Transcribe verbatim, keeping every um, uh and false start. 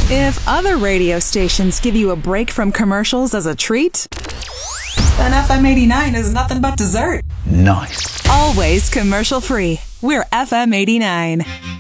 If other radio stations give you a break from commercials as a treat, then F M eighty-nine is nothing but dessert. Nice. Always commercial free. We're F M eighty-nine.